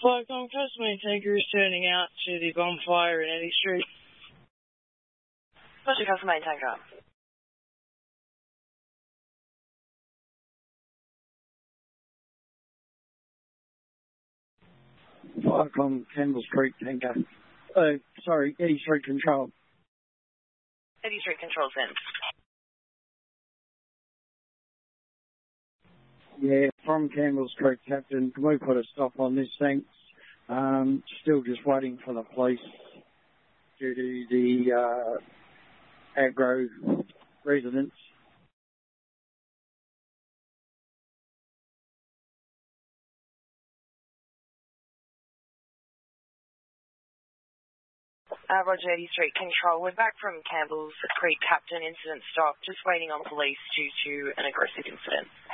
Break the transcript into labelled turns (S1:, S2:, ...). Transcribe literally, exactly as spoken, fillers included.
S1: Flycom customer tankers turning out to the bonfire in Eddy Street.
S2: What's your customer tanker?
S3: Flycom Campbell Street tanker. Uh, sorry, Eddy Street Control.
S2: Eddy Street Control, then.
S3: Yeah, from Campbell Street, Captain. Can we put a stop on this, thanks? Um, still just waiting for the police due to the uh, aggro residents.
S2: Uh, Roger, Eddy Street Control. We're back from Campbell's Creek, Captain. Incident stopped. Just waiting on police due to an aggressive incident.